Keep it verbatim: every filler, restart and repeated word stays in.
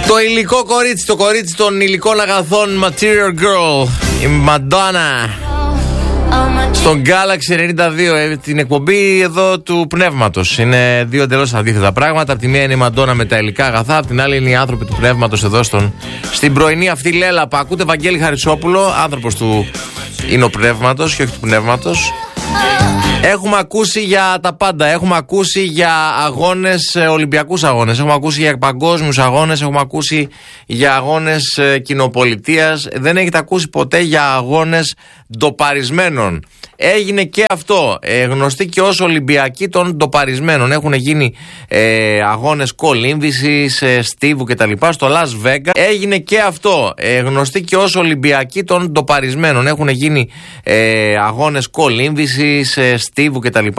Το υλικό κορίτσι, το κορίτσι των υλικών αγαθών, Material Girl, η Madonna, στον Galaxy ενενήντα δύο, την εκπομπή εδώ του πνεύματος. Είναι δύο εντελώς αντίθετα πράγματα. Απ' τη μία είναι η Madonna με τα υλικά αγαθά, απ' την άλλη είναι οι άνθρωποι του πνεύματος εδώ στον, στην πρωινή αυτή λέλαπα. Ακούτε Βαγγέλη Χαρισόπουλο, άνθρωπος του είναι ο πνεύματος και όχι του πνεύματος. Έχουμε ακούσει για τα πάντα. Έχουμε ακούσει για αγώνες, ολυμπιακούς αγώνες. Έχουμε ακούσει για παγκόσμιους αγώνες. Έχουμε ακούσει για αγώνες κοινοπολιτείας. Δεν έχετε ακούσει ποτέ για αγώνες ντοπαρισμένων. Έγινε και αυτό. Ε, γνωστοί και ως Ολυμπιακοί των ντοπαρισμένων. Έχουν γίνει ε, αγώνες κολύμβησης, ε, στίβου κτλ. Στο Las Vegas. Έγινε και αυτό. Ε, γνωστοί και ως Ολυμπιακοί των ντοπαρισμένων. Έχουν γίνει ε, αγώνες κολύμβησης, ε, στίβου κτλ.